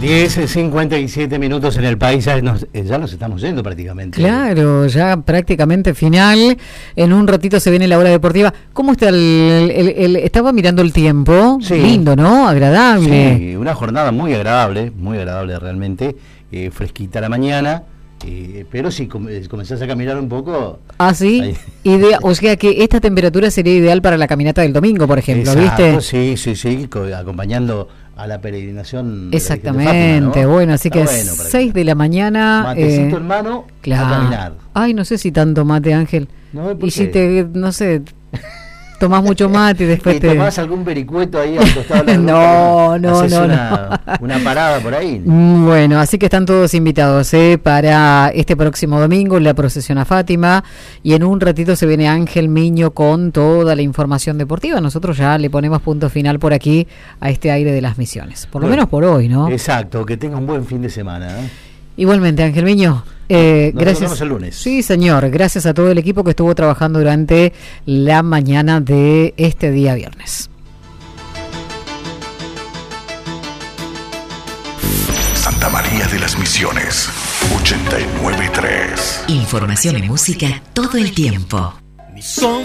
10:57 minutos en el país, ya nos estamos yendo prácticamente. Claro, ya prácticamente final. En un ratito se viene la hora deportiva. ¿Cómo está estaba mirando el tiempo? Sí. Lindo, ¿no? Agradable. Sí, una jornada muy agradable realmente, fresquita a la mañana, pero si comenzás a caminar un poco... Ah, sí. O sea que esta temperatura sería ideal para la caminata del domingo, por ejemplo. Exacto, ¿viste? Sí, acompañando a la peregrinación. Exactamente, de Fátima, ¿no? Bueno, así Está que bueno 6 de la mañana. Matecito en mano, claro. a caminar. Ay, no sé si tanto mate, Ángel. No, y si no sé, tomás mucho mate y después tomás algún vericueto ahí al costado de la No. Una parada por ahí. Bueno, así que están todos invitados para este próximo domingo, la procesión a Fátima, y en un ratito se viene Ángel Miño con toda la información deportiva. Nosotros ya le ponemos punto final por aquí a este aire de las Misiones, por lo menos por hoy, ¿no? Exacto, que tenga un buen fin de semana. Igualmente, Ángel Miño. Gracias. Nos vemos el lunes. Sí, señor. Gracias a todo el equipo que estuvo trabajando durante la mañana de este día viernes. Santa María de las Misiones, 89.3. Información y música todo el tiempo.